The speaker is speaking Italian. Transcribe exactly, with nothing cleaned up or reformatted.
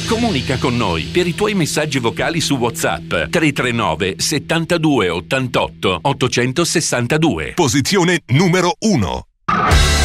Comunica con noi per i tuoi messaggi vocali su WhatsApp tre tre nove settantadue ottantotto ottocentosessantadue. Posizione numero uno.